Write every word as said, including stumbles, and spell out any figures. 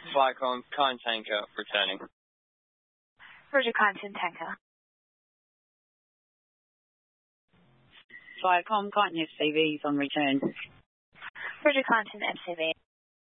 Viacom, Kind Tanker, returning. Roger, Kind Tanker. Viacom, Kind F C V's on return. Roger, Kind F C V.